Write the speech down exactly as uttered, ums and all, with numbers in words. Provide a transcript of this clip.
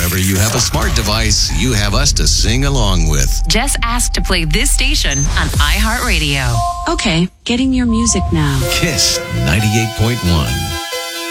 wherever you have a smart device, you have us to sing along with. Just ask to play this station on iHeartRadio. Okay, getting your music now. Kiss ninety-eight point one.